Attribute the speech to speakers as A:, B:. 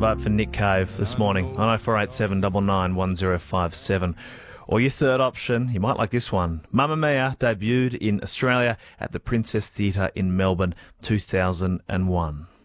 A: Vote for Nick Cave this morning on 0487 99 1057. Or your third option, you might like this one. Mamma Mia debuted in Australia at the Princess Theatre in Melbourne 2001.